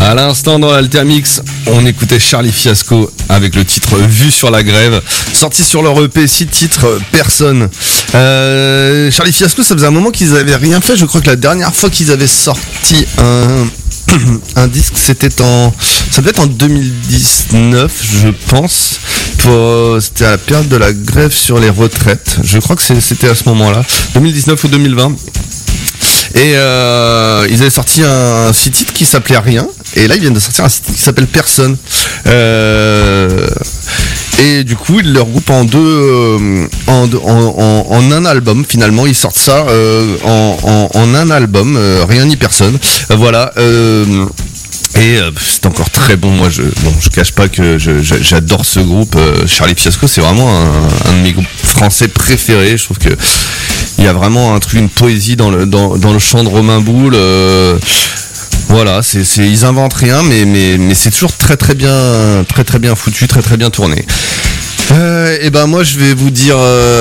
À l'instant dans l'Altermix, on écoutait Charlie Fiasco avec le titre Vue sur la grève, sorti sur leur EP 6 titres Personne. Charlie Fiasco, ça faisait un moment qu'ils avaient rien fait. Je crois que la dernière fois qu'ils avaient sorti un disque, ça devait être en 2019, je pense. C'était à la période de la grève sur les retraites. Je crois que c'était à ce moment-là, 2019 ou 2020. Et ils avaient sorti un 6 titres qui s'appelait Rien. Et là, ils viennent de sortir un 6 titres qui s'appelle Personne. Et du coup, ils le regroupent en un album. Finalement, ils sortent ça en un album, Rien ni Personne. Voilà. Et c'est encore très bon. Moi, je cache pas que j'adore ce groupe. Charlie Fiasco, c'est vraiment un de mes groupes français préférés. Je trouve que il y a vraiment un truc, une poésie dans le chant de Romain Boule. Voilà, ils inventent rien, mais c'est toujours très bien foutu, très bien tourné. Et ben moi je vais vous dire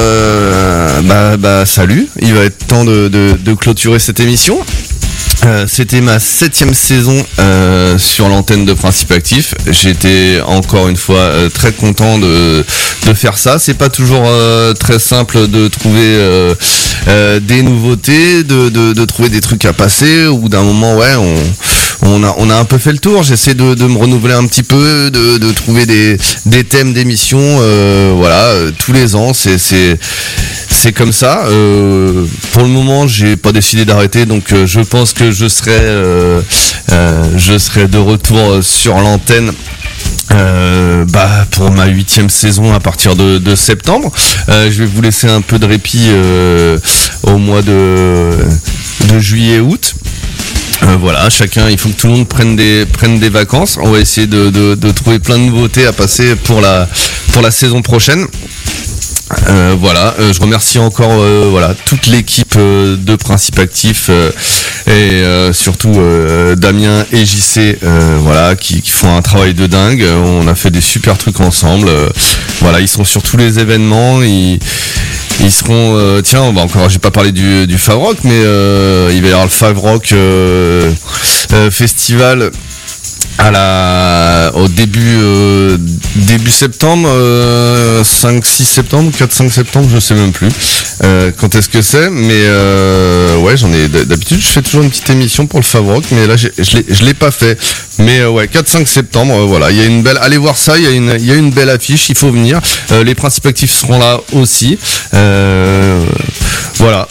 salut. Il va être temps de clôturer cette émission. C'était ma 7e saison sur l'antenne de Principe Actif. J'étais encore une fois très content de faire ça. C'est pas toujours très simple de trouver des nouveautés, de trouver des trucs à passer. Au bout d'un moment, ouais, on a un peu fait le tour. J'essaie de me renouveler un petit peu, de trouver des thèmes d'émissions. Voilà, tous les ans, c'est comme ça. Pour le moment, j'ai pas décidé d'arrêter, donc je pense que je serai de retour sur l'antenne pour ma 8e saison à partir de septembre. Je vais vous laisser un peu de répit au mois de juillet-août. Voilà, il faut que tout le monde prenne des vacances. On va essayer de trouver plein de nouveautés à passer pour la saison prochaine. Je remercie encore toute l'équipe de Principe Actif et surtout Damien et JC qui font un travail de dingue. On a fait des super trucs ensemble. Ils sont sur tous les événements. Ils seront j'ai pas parlé du Favrock, mais il va y avoir le Favrock Festival au début septembre, 5-6 septembre, 4-5 septembre, je sais même plus quand est-ce que c'est, mais d'habitude je fais toujours une petite émission pour le Favrock, mais là je l'ai pas fait, mais 4-5 septembre, il y a une belle, allez voir ça, il y a une belle affiche, il faut venir, les Principes Actifs seront là aussi, voilà.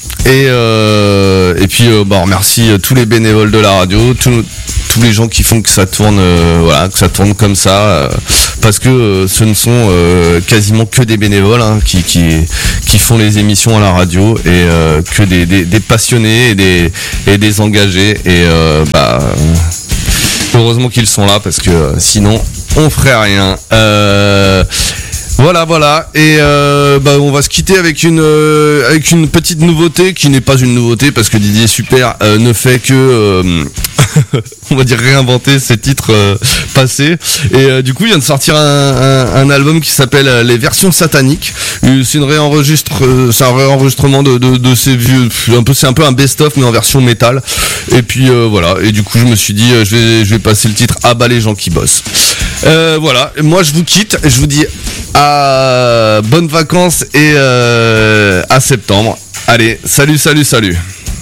Et puis on remercie tous les bénévoles de la radio, tous les gens qui font que ça tourne, que ça tourne comme ça, parce que ce ne sont quasiment que des bénévoles qui font les émissions à la radio, et que des passionnés et des engagés, et heureusement qu'ils sont là, parce que sinon on ferait rien. Voilà, et on va se quitter avec une petite nouveauté qui n'est pas une nouveauté, parce que Didier Super ne fait que on va dire réinventer ses titres passés, et du coup il vient de sortir un album qui s'appelle Les Versions Sataniques. C'est un réenregistrement de ses vieux, c'est un peu un best-of mais en version métal, et puis et du coup je me suis dit je vais passer le titre À bas les gens qui bossent. Moi je vous quitte, je vous dis bonnes vacances et à septembre. Allez, salut.